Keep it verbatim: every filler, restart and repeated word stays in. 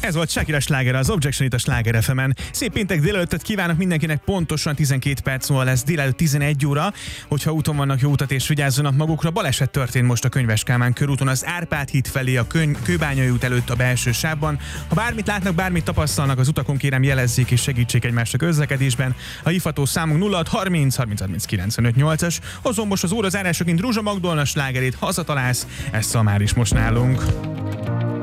Ez volt Shakira sláger, az Objection itt a Sláger ef emen. Szép péntek délelőttet kívánok mindenkinek, pontosan tizenkét perc múlva lesz délelőtt tizenegy óra. Hogyha úton vannak, jó utat és vigyázzanak magukra. Baleset történt most a Könyves Kálmán körúton, az Árpád híd felé a Kön- Kőbányai út előtt a belső sávban. Ha bármit látnak, bármit tapasztalnak az utakon, kérem jelezzék és segítsék egymást a közlekedésben. A hívható számunk nulla hat harminc harminc harminc kilencvenöt nyolcas. Hozom most az óra zárásaként Ruzsa Magdolna slágerét, Hazatalálsz, ezt szól már is most nálunk.